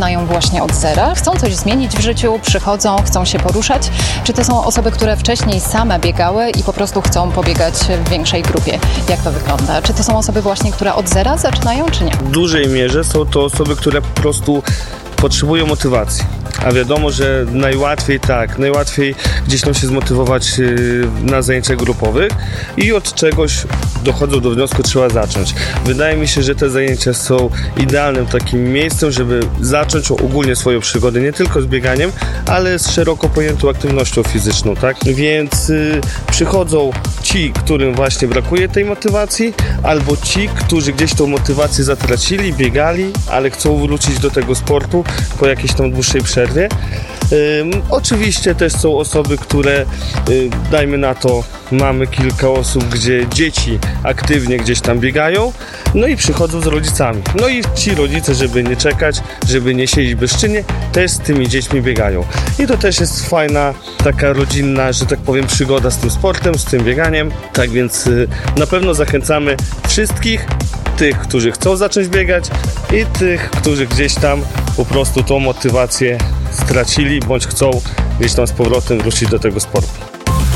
zaczynają właśnie od zera, chcą coś zmienić w życiu, przychodzą, chcą się poruszać? Czy to są osoby, które wcześniej same biegały i po prostu chcą pobiegać w większej grupie? Jak to wygląda? Czy to są osoby właśnie, które od zera zaczynają, czy nie? W dużej mierze są to osoby, które po prostu potrzebują motywacji. A wiadomo, że najłatwiej gdzieś tam się zmotywować na zajęciach grupowych i od czegoś dochodzą do wniosku, trzeba zacząć. Wydaje mi się, że te zajęcia są idealnym takim miejscem, żeby zacząć ogólnie swoją przygodę, nie tylko z bieganiem, ale z szeroko pojętą aktywnością fizyczną, tak? Więc przychodzą ci, którym właśnie brakuje tej motywacji, albo ci, którzy gdzieś tą motywację zatracili, biegali, ale chcą wrócić do tego sportu po jakiejś tam dłuższej przerwie. Oczywiście też są osoby, które, dajmy na to, mamy kilka osób, gdzie dzieci aktywnie gdzieś tam biegają, no i przychodzą z rodzicami. No i ci rodzice, żeby nie czekać, żeby nie siedzieć bezczynnie, też z tymi dziećmi biegają. I to też jest fajna, taka rodzinna, że tak powiem, przygoda z tym sportem, z tym bieganiem. Tak więc na pewno zachęcamy wszystkich, tych, którzy chcą zacząć biegać i tych, którzy gdzieś tam po prostu tą motywację stracili, bądź chcą gdzieś tam z powrotem wrócić do tego sportu.